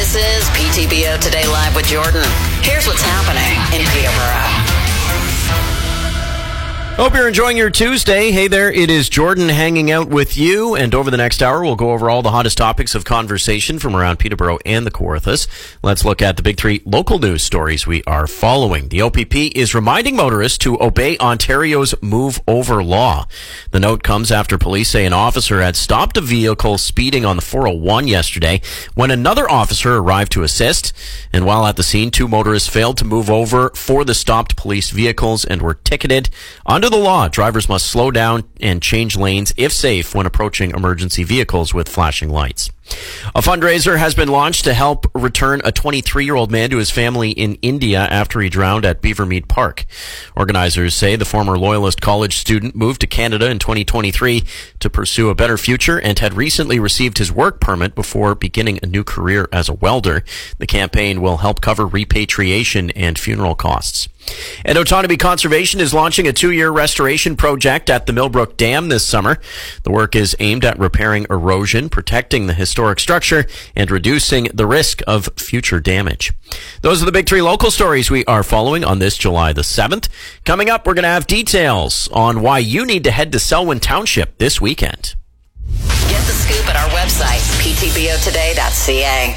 This is PTBO Today Live with Jordan. Here's what's happening in Peterborough. Hope you're enjoying your Tuesday. Hey there, it is Jordan hanging out with you, and over the next hour we'll go over all the hottest topics of conversation from around Peterborough and the Kawarthas. Let's look at the big three local news stories we are following. The OPP is reminding motorists to obey Ontario's Move Over law. The note comes after police say an officer had stopped a vehicle speeding on the 401 yesterday when another officer arrived to assist, and while at the scene, two motorists failed to move over for the stopped police vehicles and were ticketed. Under the law, drivers must slow down and change lanes if safe when approaching emergency vehicles with flashing lights. A fundraiser has been launched to help return a 23-year-old man to his family in India after he drowned at Beavermead Park. Organizers say the former Loyalist College student moved to Canada in 2023 to pursue a better future and had recently received his work permit before beginning a new career as a welder. The campaign will help cover repatriation and funeral costs. And Otonabee Conservation is launching a 2-year restoration project at the Millbrook Dam this summer. The work is aimed at repairing erosion, protecting the historic structure, and reducing the risk of future damage. Those are the big three local stories we are following on this July the 7th. Coming up, we're going to have details on why you need to head to Selwyn Township this weekend. Get the scoop at our website, ptbotoday.ca.